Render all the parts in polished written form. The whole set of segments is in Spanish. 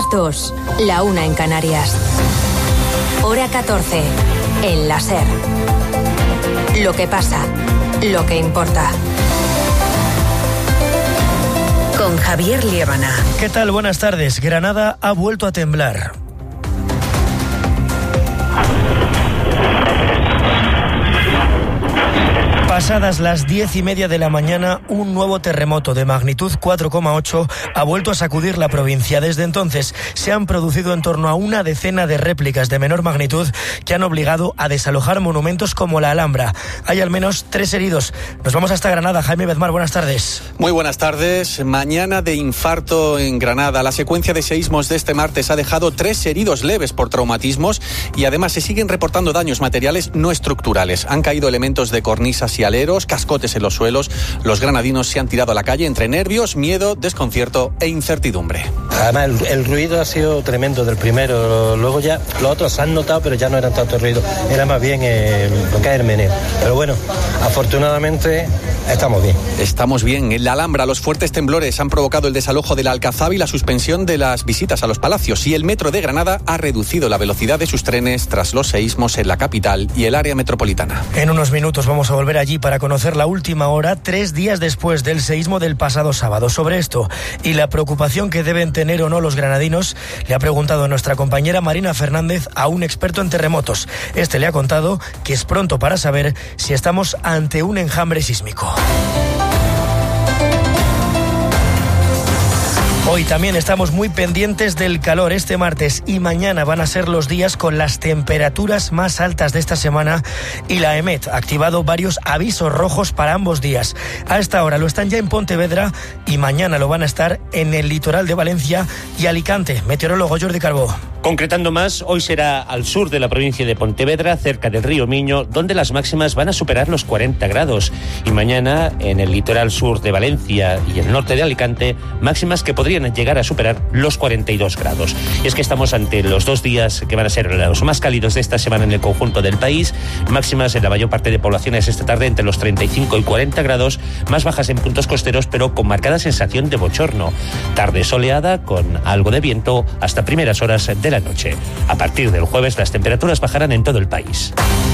2, la 1 en Canarias. Hora 14, en la SER. Lo que pasa, lo que importa. Con Javier Liébana. ¿Qué tal? Buenas tardes. Granada ha vuelto a temblar. Pasadas las 10:30 de la mañana, un nuevo terremoto de magnitud 4,8 ha vuelto a sacudir la provincia. Desde entonces se han producido en torno a una decena de réplicas de menor magnitud que han obligado a desalojar monumentos como la Alhambra. Hay al menos 3 heridos. Nos vamos hasta Granada. Jaime Bedmar, buenas tardes. Muy buenas tardes. Mañana de infarto en Granada. La secuencia de seísmos de este martes ha dejado 3 heridos leves por traumatismos y además se siguen reportando daños materiales no estructurales. Han caído elementos de cornisas y aleros, cascotes en los suelos. Los granadinos se han tirado a la calle entre nervios, miedo, desconcierto e incertidumbre. Además, el ruido ha sido tremendo del primero. Luego ya los otros se han notado, pero ya no eran tanto ruido. Era más bien lo que es el meneo. Pero bueno, afortunadamente estamos bien. Estamos bien. En la Alhambra, los fuertes temblores han provocado el desalojo de la Alcazaba y la suspensión de las visitas a los palacios. Y el metro de Granada ha reducido la velocidad de sus trenes tras los seísmos en la capital y el área metropolitana. En unos minutos vamos a volver allí para conocer la última hora, 3 días después del seísmo del pasado sábado. Sobre esto y la preocupación que deben tener o no los granadinos, le ha preguntado nuestra compañera Marina Fernández a un experto en terremotos. Este le ha contado que es pronto para saber si estamos ante un enjambre sísmico. Hoy también estamos muy pendientes del calor. Este martes y mañana van a ser los días con las temperaturas más altas de esta semana y la EMET ha activado varios avisos rojos para ambos días. A esta hora lo están ya en Pontevedra y mañana lo van a estar en el litoral de Valencia y Alicante. Meteorólogo Jordi Carbó. Concretando más, hoy será al sur de la provincia de Pontevedra, cerca del río Miño, donde las máximas van a superar los 40 grados. Y mañana, en el litoral sur de Valencia y el norte de Alicante, máximas que podrían llegar a superar los 42 grados. Y es que estamos ante los 2 días que van a ser los más cálidos de esta semana en el conjunto del país. Máximas en la mayor parte de poblaciones esta tarde entre los 35 y 40 grados, más bajas en puntos costeros, pero con marcada sensación de bochorno. Tarde soleada, con algo de viento, hasta primeras horas de la noche. A partir del jueves las temperaturas bajarán en todo el país.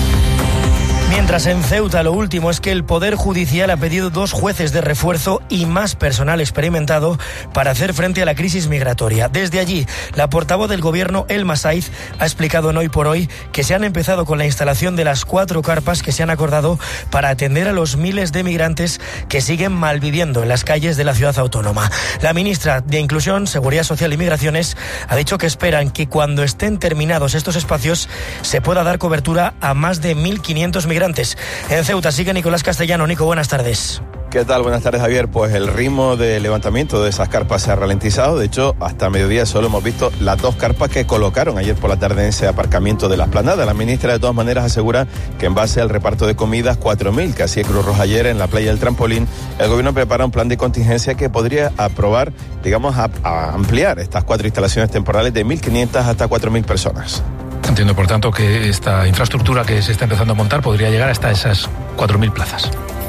Mientras en Ceuta lo último es que el Poder Judicial ha pedido 2 jueces de refuerzo y más personal experimentado para hacer frente a la crisis migratoria. Desde allí, la portavoz del Gobierno, Elma Saiz, ha explicado en Hoy por Hoy que se han empezado con la instalación de las 4 carpas que se han acordado para atender a los miles de migrantes que siguen malviviendo en las calles de la ciudad autónoma. La ministra de Inclusión, Seguridad Social y Migraciones ha dicho que esperan que cuando estén terminados estos espacios se pueda dar cobertura a más de 1.500 migrantes. En Ceuta sigue Nicolás Castellano. Nico, buenas tardes. ¿Qué tal? Buenas tardes, Javier. Pues el ritmo de levantamiento de esas carpas se ha ralentizado. De hecho, hasta mediodía solo hemos visto las 2 carpas que colocaron ayer por la tarde en ese aparcamiento de la Esplanada. La ministra, de todas maneras, asegura que en base al reparto de comidas, 4.000 que hacía Cruz Roja ayer en la playa del Trampolín, el gobierno prepara un plan de contingencia que podría aprobar, digamos, a ampliar estas 4 instalaciones temporales de 1.500 hasta 4.000 personas. Entiendo, por tanto, que esta infraestructura que se está empezando a montar podría llegar hasta esas 4.000 plazas.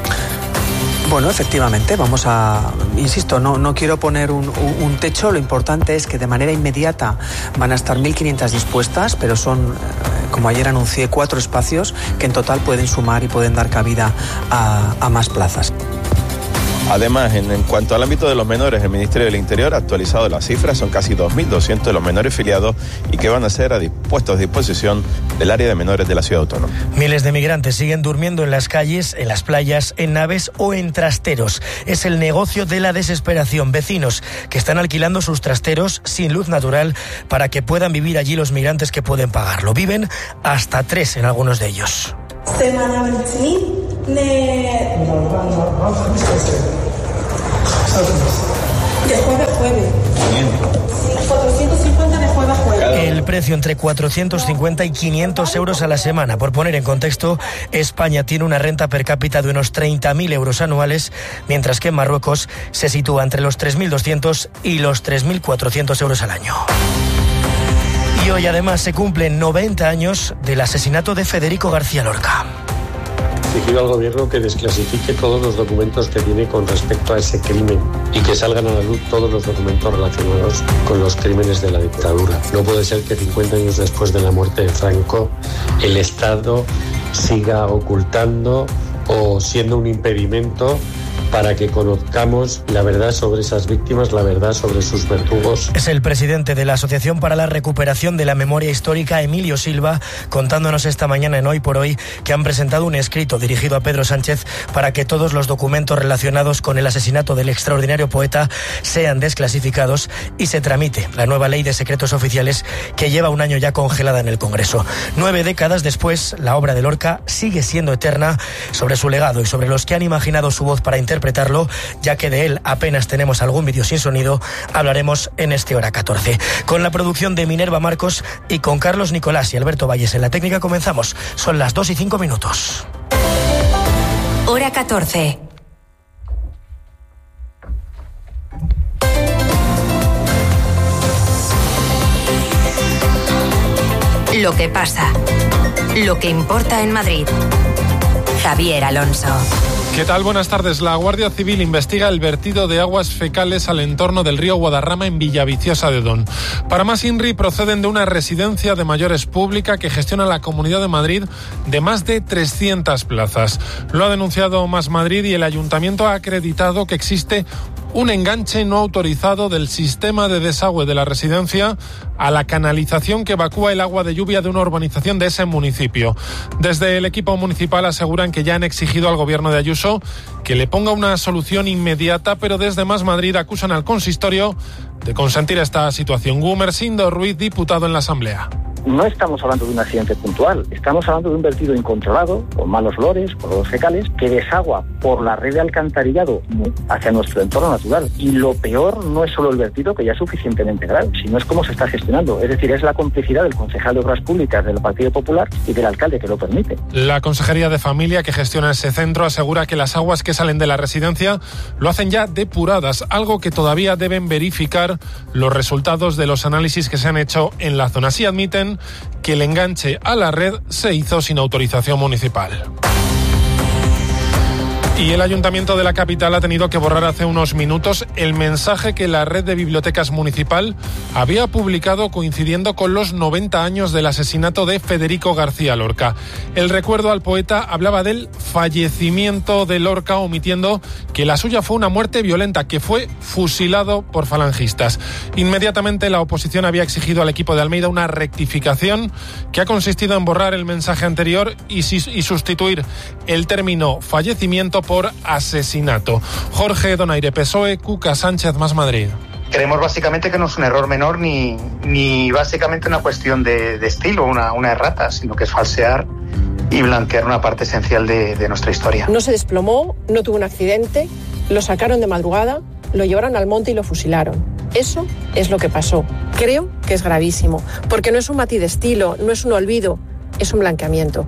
Bueno, efectivamente, vamos a... Insisto, no quiero poner un techo. Lo importante es que de manera inmediata van a estar 1.500 dispuestas, pero son, como ayer anuncié, 4 espacios que en total pueden sumar y pueden dar cabida a más plazas. Además, en cuanto al ámbito de los menores, el Ministerio del Interior ha actualizado las cifras. Son casi 2.200 de los menores filiados y que van a ser puestos a disposición del área de menores de la ciudad autónoma. Miles de migrantes siguen durmiendo en las calles, en las playas, en naves o en trasteros. Es el negocio de la desesperación. Vecinos que están alquilando sus trasteros sin luz natural para que puedan vivir allí los migrantes que pueden pagarlo. Viven hasta 3 en algunos de ellos. De jueves a jueves. 450 de jueves a jueves. El precio entre 450 y 500 euros a la semana. Por poner en contexto, España tiene una renta per cápita de unos 30.000 euros anuales, mientras que en Marruecos se sitúa entre los 3.200 y los 3.400 euros al año. Y hoy además se cumplen 90 años del asesinato de Federico García Lorca. exigido al gobierno que desclasifique todos los documentos que tiene con respecto a ese crimen y que salgan a la luz todos los documentos relacionados con los crímenes de la dictadura. No puede ser que 50 años después de la muerte de Franco el Estado siga ocultando o siendo un impedimento para que conozcamos la verdad sobre esas víctimas, la verdad sobre sus verdugos. Es el presidente de la Asociación para la Recuperación de la Memoria Histórica, Emilio Silva, contándonos esta mañana en Hoy por Hoy que han presentado un escrito dirigido a Pedro Sánchez para que todos los documentos relacionados con el asesinato del extraordinario poeta sean desclasificados y se tramite la nueva ley de secretos oficiales que lleva un año ya congelada en el Congreso. 9 décadas después, la obra de Lorca sigue siendo eterna. Sobre su legado y sobre los que han imaginado su voz para interpretarlo, ya que de él apenas tenemos algún vídeo sin sonido, hablaremos en este Hora 14. Con la producción de Minerva Marcos y con Carlos Nicolás y Alberto Valles en la técnica comenzamos. Son las 2:05. Hora 14. Lo que pasa. Lo que importa en Madrid. Javier Alonso. ¿Qué tal? Buenas tardes. La Guardia Civil investiga el vertido de aguas fecales al entorno del río Guadarrama en Villaviciosa de Odón. Para más, INRI proceden de una residencia de mayores pública que gestiona la Comunidad de Madrid de más de 300 plazas. Lo ha denunciado Más Madrid y el Ayuntamiento ha acreditado que existe un enganche no autorizado del sistema de desagüe de la residencia a la canalización que evacúa el agua de lluvia de una urbanización de ese municipio. Desde el equipo municipal aseguran que ya han exigido al gobierno de Ayuso que le ponga una solución inmediata, pero desde Más Madrid acusan al consistorio de consentir esta situación. Gumersindo Ruiz, diputado en la Asamblea. No estamos hablando de un accidente puntual, estamos hablando de un vertido incontrolado, con malos olores, con olores fecales, que desagua por la red de alcantarillado hacia nuestro entorno natural. Y lo peor no es solo el vertido, que ya es suficientemente grave, sino es cómo se está gestionando. Es decir, es la complicidad del concejal de Obras Públicas del Partido Popular y del alcalde que lo permite. La Consejería de Familia, que gestiona ese centro, asegura que las aguas que salen de la residencia lo hacen ya depuradas, algo que todavía deben verificar los resultados de los análisis que se han hecho en la zona. Así admiten que el enganche a la red se hizo sin autorización municipal. Y el Ayuntamiento de la capital ha tenido que borrar hace unos minutos el mensaje que la red de bibliotecas municipal había publicado coincidiendo con los 90 años del asesinato de Federico García Lorca. El recuerdo al poeta hablaba del fallecimiento de Lorca, omitiendo que la suya fue una muerte violenta, que fue fusilado por falangistas. Inmediatamente la oposición había exigido al equipo de Almeida una rectificación que ha consistido en borrar el mensaje anterior y sustituir el término fallecimiento por asesinato. Jorge Donaire, PSOE, Cuca Sánchez, Más Madrid. Creemos básicamente que no es un error menor ni básicamente una cuestión de estilo, una errata, sino que es falsear y blanquear una parte esencial de nuestra historia. No se desplomó, no tuvo un accidente, lo sacaron de madrugada, lo llevaron al monte y lo fusilaron. Eso es lo que pasó. Creo que es gravísimo, porque no es un matiz de estilo, no es un olvido, es un blanqueamiento.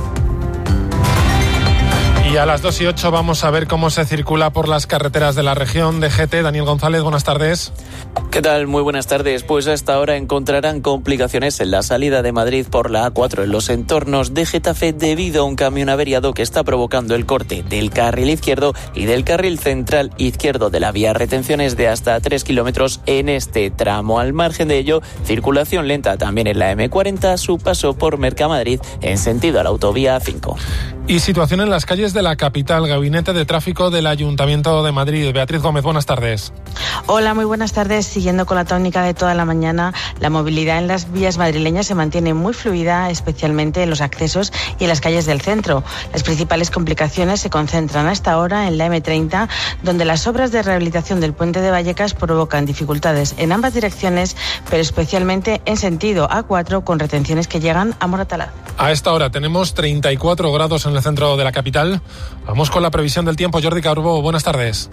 Y a las 2:08 vamos a ver cómo se circula por las carreteras de la región. de GT, Daniel González, buenas tardes. ¿Qué tal? Muy buenas tardes. Pues hasta ahora encontrarán complicaciones en la salida de Madrid por la A4 en los entornos de Getafe debido a un camión averiado que está provocando el corte del carril izquierdo y del carril central izquierdo de la vía. Retenciones de hasta 3 kilómetros en este tramo. Al margen de ello, circulación lenta también en la M40, su paso por Mercamadrid en sentido a la autovía A5. Y situación en las calles de la capital. Gabinete de Tráfico del Ayuntamiento de Madrid. Beatriz Gómez, buenas tardes. Hola, muy buenas tardes. Siguiendo con la tónica de toda la mañana, la movilidad en las vías madrileñas se mantiene muy fluida, especialmente en los accesos y en las calles del centro. Las principales complicaciones se concentran hasta ahora en la M30, donde las obras de rehabilitación del puente de Vallecas provocan dificultades en ambas direcciones, pero especialmente en sentido A4, con retenciones que llegan a Moratalaz. A esta hora tenemos 34 grados en el centro de la capital. Vamos con la previsión del tiempo. Jordi Carbó, buenas tardes.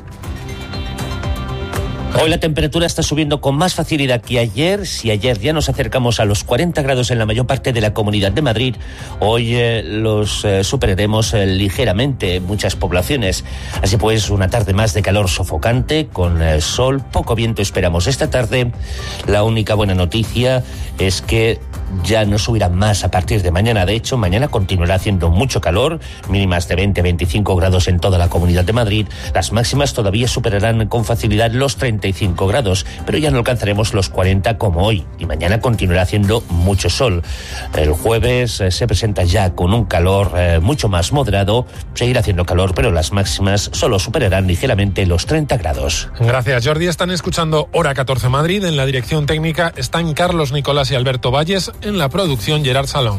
Hoy la temperatura está subiendo con más facilidad que ayer. Si ayer ya nos acercamos a los 40 grados en la mayor parte de la Comunidad de Madrid, hoy los superaremos ligeramente en muchas poblaciones. Así pues, una tarde más de calor sofocante, con sol, poco viento esperamos esta tarde. La única buena noticia es que ya no subirán más a partir de mañana. De hecho, mañana continuará haciendo mucho calor, mínimas de 20-25 grados en toda la Comunidad de Madrid. Las máximas todavía superarán con facilidad los 35 grados, pero ya no alcanzaremos los 40 como hoy. Y mañana continuará haciendo mucho sol. El jueves se presenta ya con un calor mucho más moderado. Seguirá haciendo calor, pero las máximas solo superarán ligeramente los 30 grados. Gracias, Jordi. Están escuchando Hora 14 Madrid. En la dirección técnica están Carlos Nicolás y Alberto Valles. En la producción, Gerard Salón.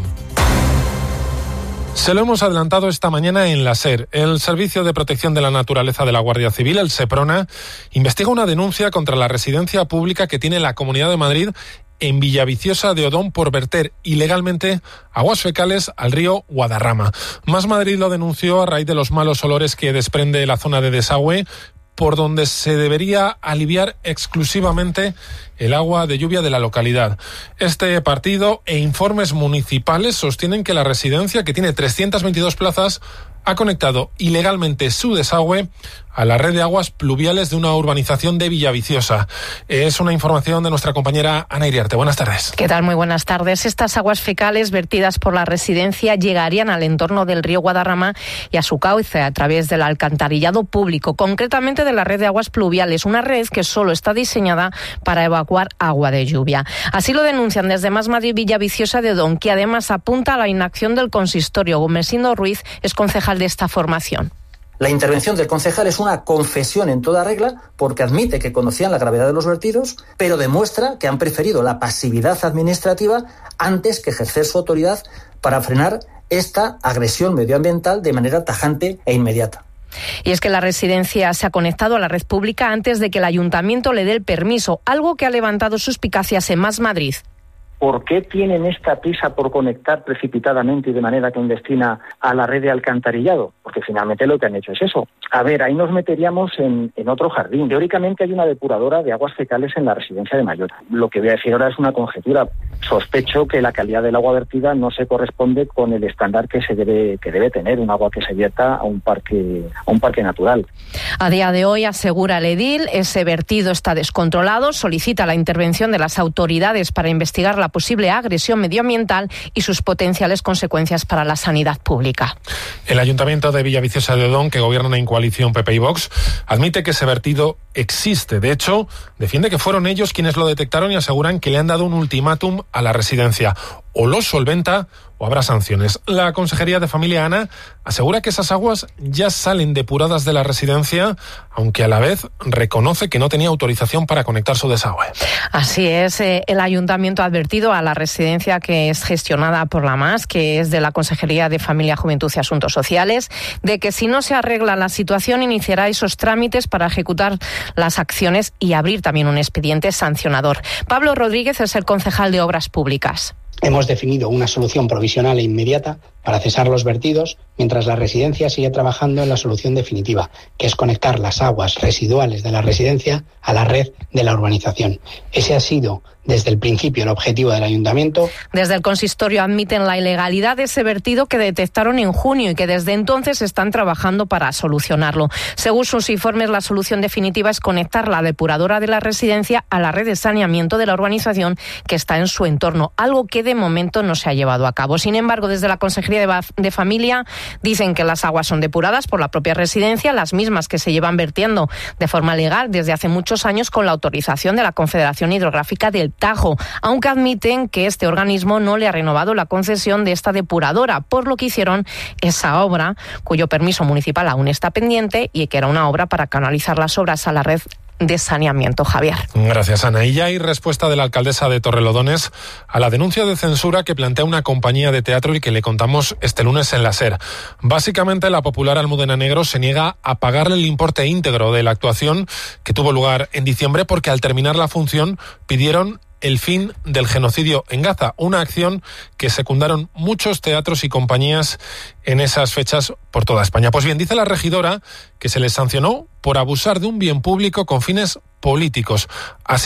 Se lo hemos adelantado esta mañana en la SER. El Servicio de Protección de la Naturaleza de la Guardia Civil, el SEPRONA, investiga una denuncia contra la residencia pública que tiene la Comunidad de Madrid en Villaviciosa de Odón por verter ilegalmente aguas fecales al río Guadarrama. Más Madrid lo denunció a raíz de los malos olores que desprende la zona de desagüe, por donde se debería aliviar exclusivamente el agua de lluvia de la localidad. Este partido e informes municipales sostienen que la residencia, que tiene 322 plazas, ha conectado ilegalmente su desagüe a la red de aguas pluviales de una urbanización de Villaviciosa. Es una información de nuestra compañera Ana Iriarte. Buenas tardes. ¿Qué tal? Muy buenas tardes. Estas aguas fecales vertidas por la residencia llegarían al entorno del río Guadarrama y a su cauce a través del alcantarillado público, concretamente de la red de aguas pluviales, una red que solo está diseñada para evacuar agua de lluvia. Así lo denuncian desde Más Madrid Villaviciosa de Odón, que además apunta a la inacción del consistorio. Gumersindo Ruiz es concejal de esta formación. La intervención del concejal es una confesión en toda regla porque admite que conocían la gravedad de los vertidos, pero demuestra que han preferido la pasividad administrativa antes que ejercer su autoridad para frenar esta agresión medioambiental de manera tajante e inmediata. Y es que la residencia se ha conectado a la red pública antes de que el ayuntamiento le dé el permiso, algo que ha levantado suspicacias en Más Madrid. ¿Por qué tienen esta prisa por conectar precipitadamente y de manera clandestina a la red de alcantarillado? Porque finalmente lo que han hecho es eso. A ver, ahí nos meteríamos en otro jardín. Teóricamente hay una depuradora de aguas fecales en la residencia de mayores. Lo que voy a decir ahora es una conjetura. Sospecho que la calidad del agua vertida no se corresponde con el estándar que debe tener un agua que se vierta a un parque natural. A día de hoy, asegura el edil, ese vertido está descontrolado, solicita la intervención de las autoridades para investigar la posible agresión medioambiental y sus potenciales consecuencias para la sanidad pública. El Ayuntamiento de Villaviciosa de Odón, que gobierna en coalición PP y Vox, admite que ese vertido existe. De hecho, defiende que fueron ellos quienes lo detectaron y aseguran que le han dado un ultimátum a la residencia. O lo solventa o habrá sanciones. La Consejería de Familia, Ana, asegura que esas aguas ya salen depuradas de la residencia, aunque a la vez reconoce que no tenía autorización para conectar su desagüe. Así es. El Ayuntamiento ha advertido a la residencia, que es gestionada por la MAS, que es de la Consejería de Familia, Juventud y Asuntos Sociales, de que si no se arregla la situación iniciará esos trámites para ejecutar las acciones y abrir también un expediente sancionador. Pablo Rodríguez es el concejal de Obras Públicas. Hemos definido una solución provisional e inmediata para cesar los vertidos, mientras la residencia sigue trabajando en la solución definitiva, que es conectar las aguas residuales de la residencia a la red de la urbanización. Ese ha sido desde el principio el objetivo del ayuntamiento. Desde el consistorio admiten la ilegalidad de ese vertido que detectaron en junio y que desde entonces están trabajando para solucionarlo. Según sus informes, la solución definitiva es conectar la depuradora de la residencia a la red de saneamiento de la urbanización que está en su entorno, algo que de momento no se ha llevado a cabo. Sin embargo, desde la Consejería de Familia dicen que las aguas son depuradas por la propia residencia, las mismas que se llevan vertiendo de forma legal desde hace muchos años con la autorización de la Confederación Hidrográfica del Tajo, aunque admiten que este organismo no le ha renovado la concesión de esta depuradora, por lo que hicieron esa obra, cuyo permiso municipal aún está pendiente y que era una obra para canalizar las obras a la red de saneamiento. Javier. Gracias, Ana. Y ya hay respuesta de la alcaldesa de Torrelodones a la denuncia de censura que plantea una compañía de teatro y que le contamos este lunes en la SER. Básicamente, la popular Almudena Negro se niega a pagarle el importe íntegro de la actuación que tuvo lugar en diciembre porque al terminar la función pidieron el fin del genocidio en Gaza, una acción que secundaron muchos teatros y compañías en esas fechas por toda España. Pues bien, dice la regidora que se les sancionó por abusar de un bien público con fines políticos. Así